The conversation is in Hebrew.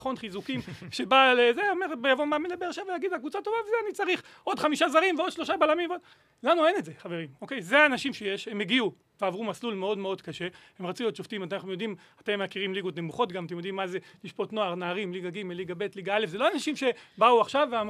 נכון, חיזוקים, שבא לזה, אומר, ביבוא מאמן לבאר שבע, ויגיד, הקבוצה טובה וזה, אני צריך עוד 5 זרים ועוד 3 בלמים. לנו אין את זה, חברים, אוקיי? זה האנשים שיש, הם הגיעו ועברו מסלול מאוד מאוד קשה, הם רצו להיות שופטים, אנחנו יודעים, אתם מכירים ליגות נמוכות גם, אתם יודעים מה זה לשפוט נוער, נערים, ליגה ג', ליגה ב', ליגה א', זה לא אנשים שבאו עכשיו ואמרו,